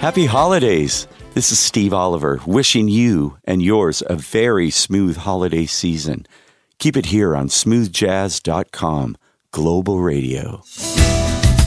Happy holidays! This is Steve Oliver, wishing you and yours a very smooth holiday season. Keep it here on smoothjazz.com, Global Radio.